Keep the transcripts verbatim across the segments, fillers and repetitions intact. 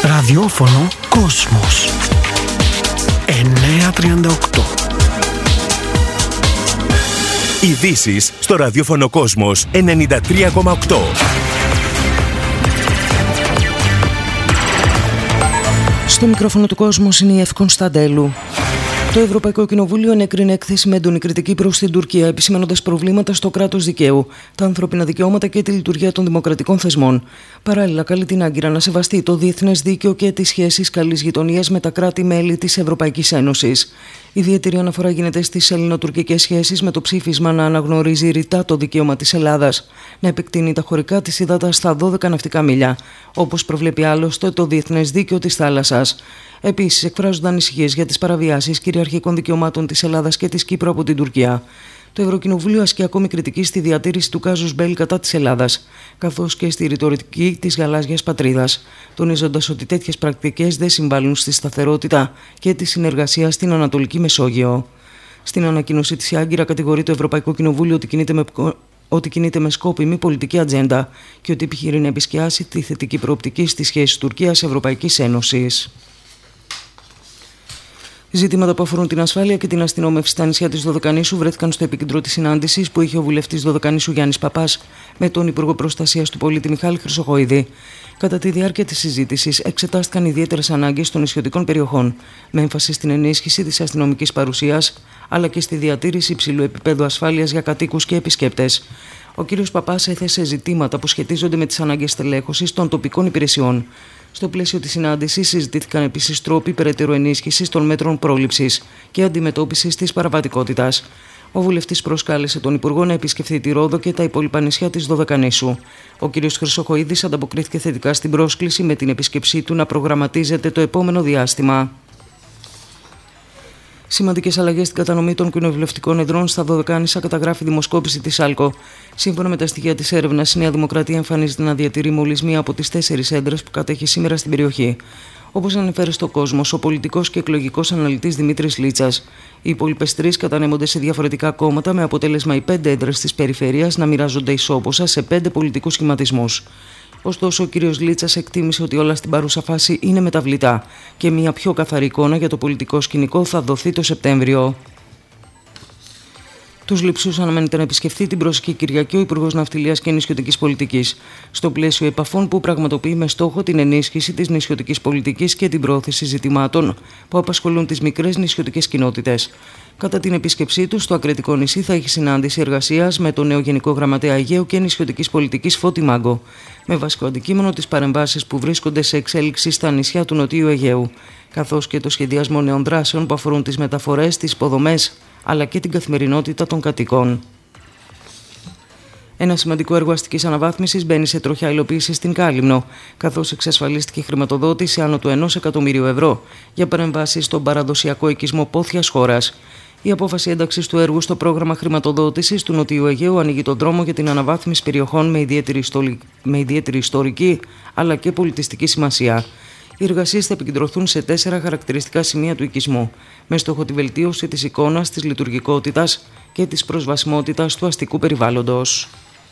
Ραδιόφωνο Κόσμος εννιακόσια τριάντα οκτώ. Ειδήσεις στο ραδιόφωνο Κόσμος ενενήντα τρία κόμμα οκτώ. Στο μικρόφωνο του Κόσμος είναι η Εύη Κωνσταντέλου. Το Ευρωπαϊκό Κοινοβούλιο ενέκρινε έκθεση με έντονη κριτική προς την Τουρκία, επισημαίνοντας προβλήματα στο κράτος δικαίου, τα ανθρώπινα δικαιώματα και τη λειτουργία των δημοκρατικών θεσμών. Παράλληλα, καλεί την Άγκυρα να σεβαστεί το διεθνές δίκαιο και τις σχέσεις καλής γειτονίας με τα κράτη-μέλη της Ευρωπαϊκής Ένωσης. Ιδιαίτερη αναφορά γίνεται στις ελληνοτουρκικές σχέσεις, με το ψήφισμα να αναγνωρίζει ρητά το δικαίωμα της Ελλάδας να επεκτείνει τα χωρικά της ύδατα στα δώδεκα ναυτικά μίλια, όπως προβλέπει άλλωστε το διεθνές δίκαιο της θάλασσας. Επίσης, εκφράζονται ανησυχίες για τις παραβιάσεις κυριαρχικών δικαιωμάτων της Ελλάδας και της Κύπρου από την Τουρκία. Το Ευρωκοινοβούλιο ασκεί ακόμη κριτική στη διατήρηση του κάζους μπέλ κατά της Ελλάδας, καθώς και στη ρητορική της γαλάζιας πατρίδας, τονίζοντας ότι τέτοιες πρακτικές δεν συμβάλλουν στη σταθερότητα και τη συνεργασία στην Ανατολική Μεσόγειο. Στην ανακοίνωσή της, η Άγκυρα κατηγορεί το Ευρωπαϊκό Κοινοβούλιο ότι κινείται με ότι κινείται με σκόπιμη πολιτική ατζέντα και ότι επιχειρεί να επισκιάσει τη θετική προοπτική στις σχέσεις Τουρκίας-Ευρωπαϊκής Ένωσης. Ζητήματα που αφορούν την ασφάλεια και την αστυνόμευση στα νησιά της Δωδεκανήσου βρέθηκαν στο επίκεντρο της συνάντησης που είχε ο βουλευτής Δωδεκανήσου Γιάννης Παπάς με τον Υπουργό Προστασίας του Πολίτη Μιχάλη Χρυσοχοΐδη. Κατά τη διάρκεια της συζήτησης, εξετάστηκαν ιδιαίτερες ανάγκες των νησιωτικών περιοχών, με έμφαση στην ενίσχυση της αστυνομικής παρουσίας, αλλά και στη διατήρηση υψηλού επίπεδου ασφάλειας για κατοίκους και επισκέπτες. Ο κ. Παπάς έθεσε ζητήματα που σχετίζονται με τις ανάγκες τελέχωσης των τοπικών υπηρεσιών. Στο πλαίσιο της συνάντησης συζητήθηκαν επίσης τρόποι περαιτέρω ενίσχυσης των μέτρων πρόληψης και αντιμετώπισης της παραβατικότητας. Ο βουλευτής προσκάλεσε τον Υπουργό να επισκεφθεί τη Ρόδο και τα υπόλοιπα νησιά της Δωδεκανήσου. Ο κ. Χρυσοχοΐδης ανταποκρίθηκε θετικά στην πρόσκληση, με την επίσκεψή του να προγραμματίζεται το επόμενο διάστημα. Σημαντικές αλλαγές στην κατανομή των κοινοβουλευτικών εδρών στα Δωδεκάνησα καταγράφει δημοσκόπηση της ΑΛΚΟ. Σύμφωνα με τα στοιχεία της έρευνας, η Νέα Δημοκρατία εμφανίζεται να διατηρεί μόλις μία από τις τέσσερις έδρες που κατέχει σήμερα στην περιοχή. Όπως αναφέρει στο Κόσμος ο πολιτικός και εκλογικός αναλυτής Δημήτρης Λίτσας, οι υπόλοιπες τρεις κατανέμονται σε διαφορετικά κόμματα, με αποτέλεσμα οι πέντε έδρες της περιφέρειας να μοιράζονται ισόποσα σε πέντε πολιτικούς σχηματισμούς. Ωστόσο, ο κ. Λίτσας εκτίμησε ότι όλα στην παρούσα φάση είναι μεταβλητά και μια πιο καθαρή εικόνα για το πολιτικό σκηνικό θα δοθεί το Σεπτέμβριο. Τους Λειψούς αναμένεται να επισκεφθεί την προσεχή Κυριακή ο Υπουργός Ναυτιλίας και Νησιωτικής Πολιτικής, στο πλαίσιο επαφών που πραγματοποιεί με στόχο την ενίσχυση της νησιωτικής πολιτικής και την πρόθεση ζητημάτων που απασχολούν τις μικρές νησιωτικές κοινότητες. Κατά την επίσκεψή του στο Ακρετικό νησί θα έχει συνάντηση εργασίας με τον νέο Γενικό Γραμματέα Αιγαίου και Νησιωτικής Πολιτικής Φώτη Μάγκο, με βασικό αντικείμενο τις παρεμβάσεις που βρίσκονται σε εξέλιξη στα νησιά του Νοτιού Αιγαίου, καθώς και το σχεδιασμό νέων δράσεων που αφορούν τις μεταφορές, τις υποδομές αλλά και την καθημερινότητα των κατοικών. Ένα σημαντικό έργο αστικής αναβάθμισης μπαίνει σε τροχιά υλοποίηση στην Κάλυμνο, καθώς εξασφαλίστηκε χρηματοδότηση άνω του ενός εκατομμυρίου ευρώ για παρεμβάσεις στον παραδοσιακό οικισμό πόθιας χώρας. Η απόφαση ένταξης του έργου στο πρόγραμμα χρηματοδότησης του Νοτιού Αιγαίου ανοίγει τον δρόμο για την αναβάθμιση περιοχών με ιδιαίτερη, ιστολη... με ιδιαίτερη ιστορική αλλά και πολιτιστική σημασία. Οι εργασίες θα επικεντρωθούν σε τέσσερα χαρακτηριστικά σημεία του οικισμού, με στόχο τη βελτίωση της εικόνας, της λειτουργικότητας και της προσβασιμότητας του αστικού περιβάλλοντος.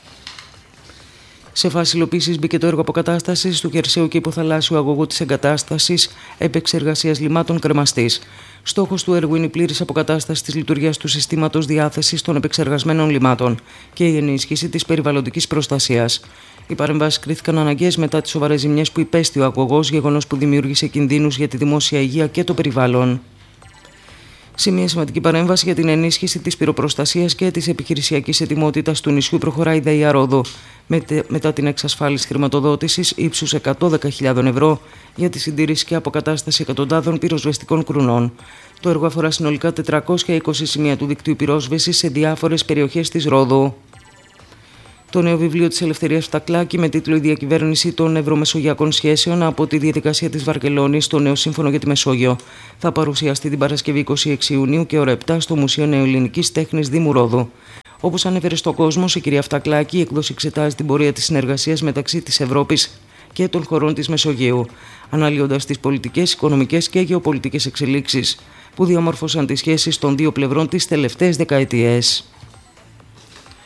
Σε φάση υλοποίησης μπήκε το έργο αποκατάστασης του χερσαίου και υποθαλάσσιου αγωγού της εγκατάστασης επεξεργασίας λιμάτων κρεμαστής. Στόχος του έργου είναι η πλήρης αποκατάσταση της λειτουργίας του συστήματος διάθεσης των επεξεργασμένων λιμάτων και η ενίσχυση της περιβαλλοντικής προστασίας. Οι παρεμβάσεις κρίθηκαν αναγκαίες μετά τις σοβαρές ζημιές που υπέστη ο αγωγός, γεγονός που δημιούργησε κινδύνους για τη δημόσια υγεία και το περιβάλλον. Σε μια σημαντική παρέμβαση για την ενίσχυση της πυροπροστασίας και της επιχειρησιακής ετοιμότητας του νησιού προχωράει η ΔΕΙΑ Ρόδο, μετά την εξασφάλιση χρηματοδότησης ύψους εκατόν δέκα χιλιάδες ευρώ για τη συντήρηση και αποκατάσταση εκατοντάδων πυροσβεστικών κρουνών. Το έργο αφορά συνολικά τετρακόσια είκοσι σημεία του δικτύου πυρόσβεσης σε διάφορες περιοχές της Ρόδου. Το νέο βιβλίο της Ελευθερίας Φτακλάκη με τίτλο «Η διακυβέρνηση των ευρωμεσογειακών σχέσεων από τη διαδικασία της Βαρκελόνης στο νέο σύμφωνο για τη Μεσόγειο» θα παρουσιαστεί την Παρασκευή είκοσι έξι Ιουνίου και ώρα επτά στο Μουσείο Νεοελληνικής Τέχνης Δήμου Ρόδου. Όπως ανέφερε στο Κόσμος η κυρία Φτακλάκη, η έκδοση εξετάζει την πορεία της συνεργασίας μεταξύ της Ευρώπης και των χωρών της Μεσογείου, αναλύοντας τις πολιτικές, οικονομικές και γεωπολιτικές εξελίξεις που διαμόρφωσαν τις σχέσεις των δύο πλευρών τις τελευταίες δεκαετίες.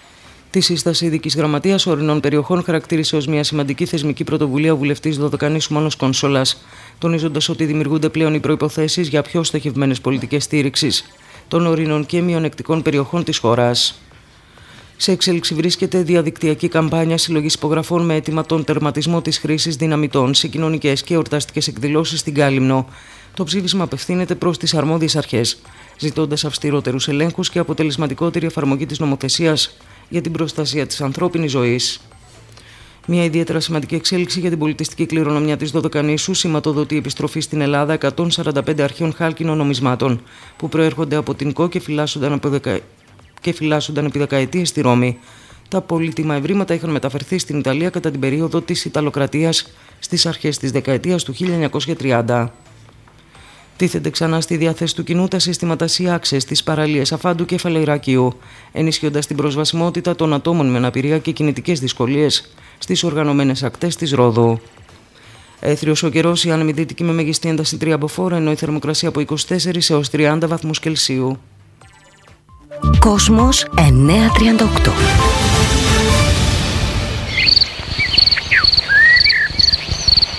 Τη σύσταση ειδικής γραμματείας ορεινών περιοχών χαρακτήρισε ως μια σημαντική θεσμική πρωτοβουλία ο βουλευτής Δωδεκανήσου Μάνος Κονσόλας, τονίζοντας ότι δημιουργούνται πλέον οι προϋποθέσεις για πιο στοχευμένες πολιτικές στήριξης των ορεινών και μειονεκτικών περιοχών της χώρας. Σε εξέλιξη βρίσκεται διαδικτυακή καμπάνια συλλογής υπογραφών με αίτημα τον τερματισμό της χρήσης δυναμητών σε κοινωνικές και εορταστικές εκδηλώσεις στην Κάλυμνο. Το ψήφισμα απευθύνεται προς τις αρμόδιες αρχές, ζητώντας αυστηρότερους ελέγχους και αποτελεσματικότερη εφαρμογή της νομοθεσίας για την προστασία της ανθρώπινης ζωής. Μια ιδιαίτερα σημαντική εξέλιξη για την πολιτιστική κληρονομιά της Δωδεκανήσου σηματοδοτεί η επιστροφή στην Ελλάδα εκατόν σαράντα πέντε αρχαίων χάλκινων νομισμάτων που προέρχονται από την ΚΟ και φυλάσσονταν από δεκα... και φυλάσσονταν επί δεκαετίες στη Ρώμη. Τα πολύτιμα ευρήματα είχαν μεταφερθεί στην Ιταλία κατά την περίοδο της Ιταλοκρατίας στις αρχές της δεκαετίας του χίλια εννιακόσια τριάντα. Τίθενται ξανά στη διάθεση του κοινού τα συστήματα ΣΥΑΞΕΣ στις παραλίες Αφάντου και Φαλεϊρακίου, ενισχύοντας την προσβασιμότητα των ατόμων με αναπηρία και κινητικές δυσκολίες στις οργανωμένες ακτές της Ρόδου. Έθριος ο καιρός, η άνεμη δυτική με μεγιστή ένταση τρία μποφόρ, ενώ η θερμοκρασία από είκοσι τέσσερα έως τριάντα βαθμούς Κελσίου. Κόσμος εννιακόσια τριάντα οκτώ.